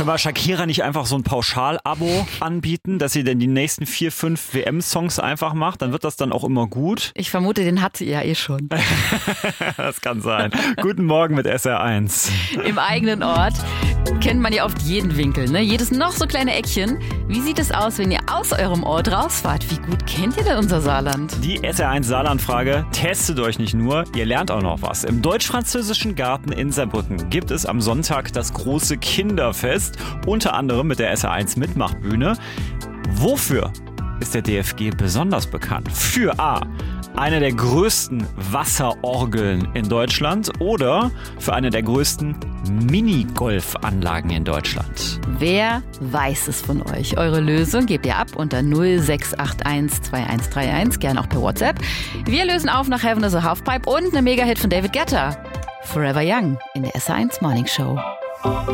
Können wir Shakira nicht einfach so ein Pauschal-Abo anbieten, dass sie denn die nächsten 4, 5 WM-Songs einfach macht? Dann wird das dann auch immer gut. Ich vermute, den hat sie ja eh schon. Das kann sein. Guten Morgen mit SR1. Im eigenen Ort kennt man ja oft jeden Winkel, ne? Jedes noch so kleine Eckchen. Wie sieht es aus, wenn ihr aus eurem Ort rausfahrt? Wie gut kennt ihr denn unser Saarland? Die SR1 Saarland-Frage testet euch nicht nur, ihr lernt auch noch was. Im Deutsch-Französischen Garten in Saarbrücken gibt es am Sonntag das große Kinderfest, unter anderem mit der SR1 Mitmachbühne. Wofür ist der DFG besonders bekannt? Für A, eine der größten Wasserorgeln in Deutschland oder für eine der größten Minigolfanlagen in Deutschland? Wer weiß es von euch? Eure Lösung gebt ihr ab unter 0681 2131, gerne auch per WhatsApp. Wir lösen auf nach Heaven is a Halfpipe und eine Mega-Hit von David Guetta. Forever Young in der SR1 Morning Show.